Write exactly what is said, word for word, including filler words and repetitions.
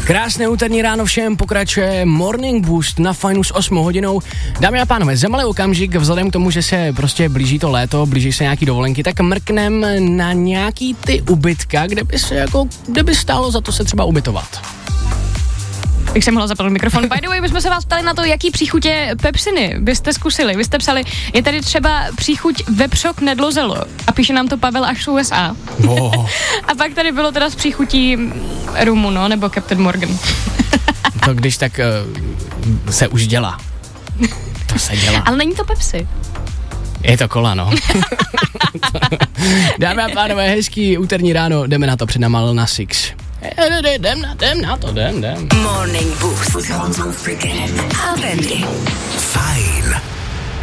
Krásné úterní ráno všem, pokračuje Morning Boost na Fajnu s osmou hodinou. Dámy a pánové, za malý okamžik, vzhledem k tomu, že se prostě blíží to léto, blíží se nějaký dovolenky, tak mrknem na nějaký ty ubytka, kde by se jako, kde by stálo za to se třeba ubytovat. Bych se mohla zapnout mikrofon. By the way, my jsme se vás ptali na to, jaký příchutě pepsiny byste zkusili. Vy jste psali, je tady třeba příchuť vepřok nedlozelo. A píše nám to Pavel až z U S A. Oh. A pak tady bylo teda s příchutí rumu, no, nebo Captain Morgan. To když tak uh, se už dělá. To se dělá. Ale není to Pepsi. Je to kola, no. Dámy a pánové, hezký úterní ráno, jdeme na to, před náma Lil Nas X. Jdem na, jdem na to, jdem, jdem. Morning Boost. Fajn.